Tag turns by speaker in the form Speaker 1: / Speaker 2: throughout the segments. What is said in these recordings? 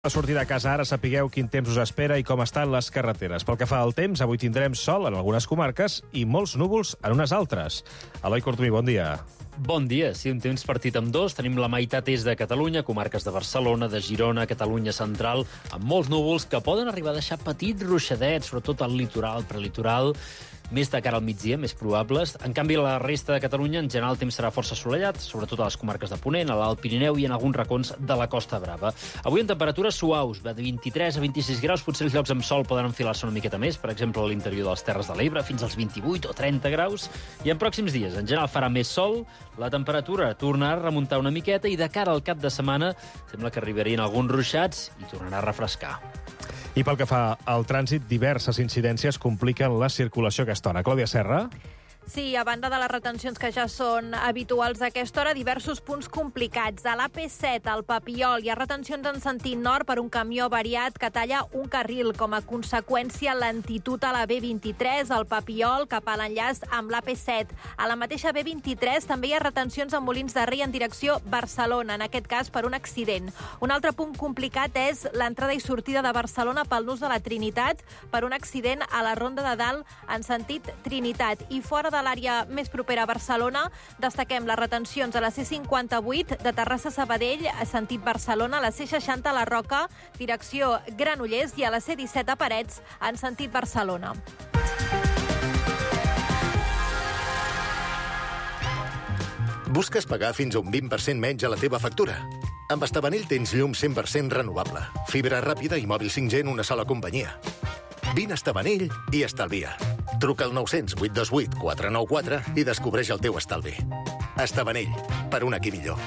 Speaker 1: A sortir de casa ara sapigueu quin temps us espera i com estan les carreteres. Pel que fa al temps, avui tindrem sol en algunes comarques i molts núvols en unes altres. Eloi Cortomí, bon dia.
Speaker 2: Bon dia. Sí, un temps partit amb dos. Tenim la meitat est de Catalunya, comarques de Barcelona, de Girona, Catalunya central, amb molts núvols que poden arribar a deixar petits ruixadets, sobretot al litoral, prelitoral, més de cara al migdia, més probables. En canvi, la resta de Catalunya, en general, el temps serà força assolellat, sobretot a les comarques de Ponent, a l'Alt Pirineu i en alguns racons de la Costa Brava. Avui en temperatures suaus, de 23 a 26 graus, potser els llocs amb sol poden enfilar-se una miqueta més, per exemple, a l'interior de les Terres de l'Ebre, fins als 28 o 30 graus, i en pròxims dies, en general, farà més sol, la temperatura tornarà a remuntar una miqueta i de cara al cap de setmana sembla que arribarien alguns ruixats i tornarà a refrescar.
Speaker 1: I pel que fa al trànsit, diverses incidències compliquen la circulació a aquesta hora. Clàudia Serra.
Speaker 3: Sí, a banda de les retencions que ja són habituals a aquesta hora, diversos punts complicats. A l'AP7, al Papiol, hi ha retencions en sentit nord per un camió variat que talla un carril. Com a conseqüència, lentitud a la B23, al Papiol, cap a l'enllaç amb l'AP7. A la mateixa B23 també hi ha retencions a Molins de Rei en direcció Barcelona, en aquest cas per un accident. Un altre punt complicat és l'entrada i sortida de Barcelona pel nus de la Trinitat per un accident a la Ronda de Dalt en sentit Trinitat. I fora de l'àrea més propera a Barcelona, destaquem les retencions a la C58 de Terrassa a Sabadell, a sentit Barcelona, a la C60 a la Roca, direcció Granollers, i a la C17 a Parets, en sentit Barcelona.
Speaker 4: Busques pagar fins a un 20% menys a la teva factura? Amb Estabanell tens llum 100% renovable, fibra ràpida i mòbil 5G en una sola companyia. Vine a Estabanell i estalvia. Truca al 900 828 494 i descobreix el teu estalvi. Estabanell, per un aquí millor.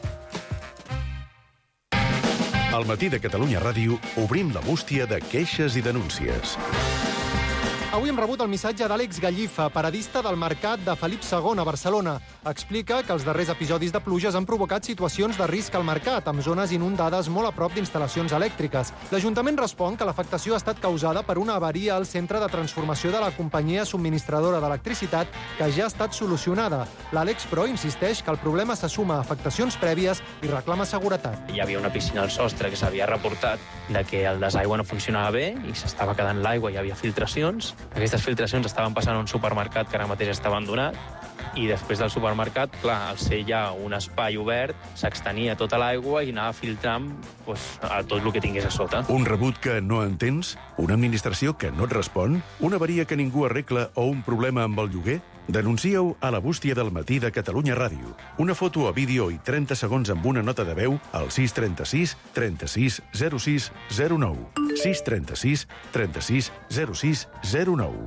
Speaker 5: Al matí de Catalunya Ràdio obrim la bústia de queixes i denúncies.
Speaker 6: Avui hem rebut el missatge d'Àlex Gallifa, paradista del Mercat de Felip II a Barcelona. Explica que els darrers episodis de pluges han provocat situacions de risc al mercat, amb zones inundades molt a prop d'instal·lacions elèctriques. L'Ajuntament respon que l'afectació ha estat causada per una avaria al centre de transformació de la companyia subministradora d'electricitat, que ja ha estat solucionada. L'Àlex, però, insisteix que el problema se suma a afectacions prèvies i reclama seguretat.
Speaker 7: Hi havia una piscina al sostre que s'havia reportat de que el desaigua no funcionava bé i s'estava quedant l'aigua, hi havia filtracions. Aquestes filtracions estaven passant a un supermercat que ara mateix està abandonat, i després del supermercat, clar, al ser ja un espai obert, s'extenia tota l'aigua i anava filtrant a tot el que tingués a sota.
Speaker 5: Un rebut que no entens? Una administració que no et respon? Una avaria que ningú arregla o un problema amb el lloguer? Denuncieu a la bústia del matí de Catalunya Ràdio. Una foto a vídeo i 30 segons amb una nota de veu al 636 36 06 09. 636 36 06 09.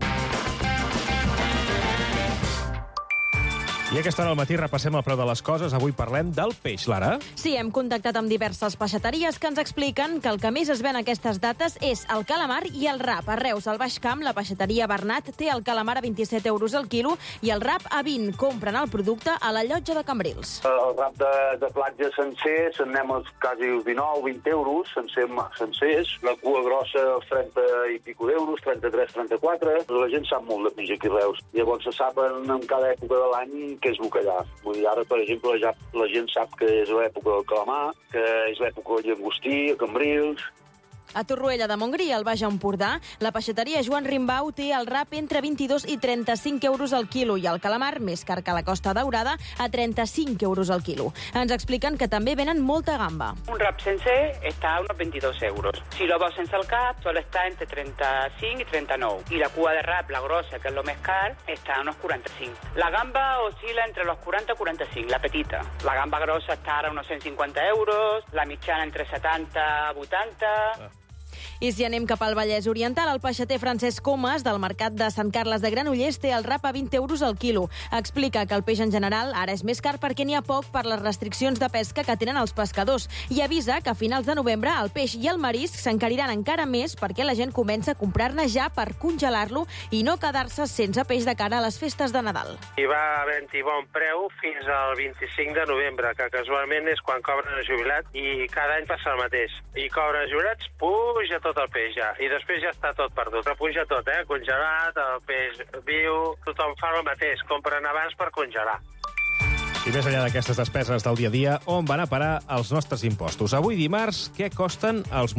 Speaker 1: I a aquesta hora al matí repassem el preu de les coses. Avui parlem del peix, Lara.
Speaker 3: Sí, hem contactat amb diverses peixateries que ens expliquen que el que més es ven a aquestes dates és el calamar i el rap. A Reus, al Baix Camp, la peixateria Bernat té el calamar a 27 euros al quilo i el rap a 20. Compren el producte a la llotja de Cambrils.
Speaker 8: El rap de platja sencer anem als quasi 19-20 euros, sencers. La cua grossa als 30 i pico d'euros, 33, 34. La gent sap molt de peix aquí a Reus. Llavors se sap en cada època de l'any que és bacallà. Vull dir, ara, per exemple, la gent sap que és l'època del calamar, que és l'època del llagostí, a Cambrils.
Speaker 3: A Torroella de Montgrí, al Baix Empordà, la peixateria Joan Rimbau té el rap entre 22 i 35 euros al quilo i el calamar, més car que la Costa Daurada, a 35 euros al quilo. Ens expliquen que també venen molta gamba.
Speaker 9: Un rap sencer està a unos 22 euros. Si lo vas sense el cap, suele estar entre 35 y 39. Y la cua de rap, la grossa, que es lo més car, está a unos 45. La gamba oscila entre los 40 y 45, la petita. La gamba grossa està ara a unos 150 euros, la mitjana entre 70 y 80...
Speaker 3: I si anem cap al Vallès Oriental, el peixater Francesc Comas, del mercat de Sant Carles de Granollers, té el rap a 20 euros al quilo. Explica que el peix en general ara és més car perquè n'hi ha poc per les restriccions de pesca que tenen els pescadors. I avisa que a finals de novembre el peix i el marisc s'encariran encara més perquè la gent comença a comprar-ne ja per congelar-lo i no quedar-se sense peix de cara a les festes de Nadal.
Speaker 10: I va havent-hi bon preu fins al 25 de novembre, que casualment és quan cobren el jubilat, i cada any passa el mateix. I cobren els jubilats, puja tot el peix ja, i després ja està tot perdut, puja tot, congelat, el peix viu, tothom fa el mateix, compren abans per congelar.
Speaker 1: I més enllà d'aquestes despeses del dia a dia, on van a parar els nostres impostos? Avui dimarts, què costen els